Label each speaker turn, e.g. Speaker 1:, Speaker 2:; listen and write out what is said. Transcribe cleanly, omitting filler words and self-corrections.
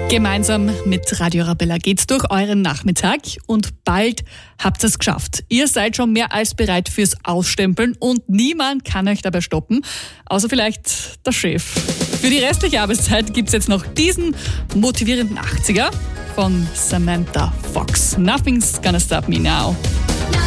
Speaker 1: Gemeinsam mit Radio Arabella geht's durch euren Nachmittag und bald habt ihr es geschafft. Ihr seid schon mehr als bereit fürs Ausstempeln und niemand kann euch dabei stoppen, außer vielleicht der Chef. Für die restliche Arbeitszeit gibt's jetzt noch diesen motivierenden 80er von Samantha Fox. Nothing's gonna stop me now.